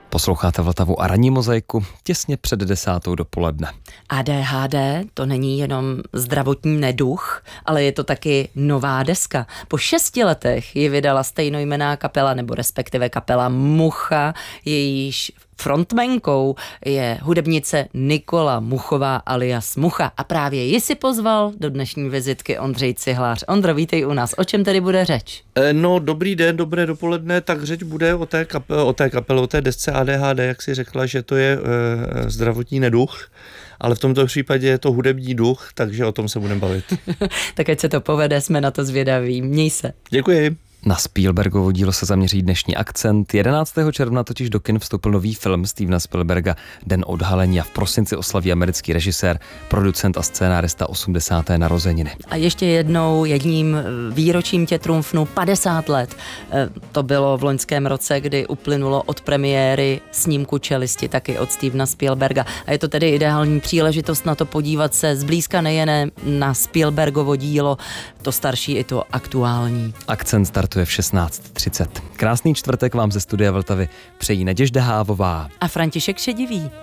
Posloucháte Vltavu a ranní mozaiku těsně před 10:00 dopoledne. ADHD to není jenom zdravotní neduch, ale je to taky nová deska. Po 6 letech ji vydala stejnojmenná kapela, nebo respektive kapela Mucha, jejíž frontmankou je hudebnice Nikola Muchová alias Mucha. A právě ji si pozval do dnešní vizitky Ondřej Cihlář. Ondro, vítej u nás. O čem tedy bude řeč? No, dobrý den, dobré dopoledne, tak řeč bude o té desce ADHD, jak si řekla, že to je zdravotní neduch, ale v tomto případě je to hudební duch, takže o tom se budeme bavit. Tak ať se to povede, jsme na to zvědaví. Měj se. Děkuji. Na Spielbergovo dílo se zaměří dnešní akcent. 11. června totiž do kin vstoupil nový film Stevena Spielberga Den odhalení a v prosinci oslaví americký režisér, producent a scénárista 80. narozeniny. A ještě jedním výročím tě trumfnu 50 let. To bylo v loňském roce, kdy uplynulo od premiéry snímku Čelisti, taky od Stevena Spielberga. A je to tedy ideální příležitost na to podívat se zblízka nejen na Spielbergovo dílo, to starší i to aktuální. Akcent startuje v 16:30. Krásný čtvrtek vám ze studia Vltavy přejí Naděžda Hávová A František Šedivý.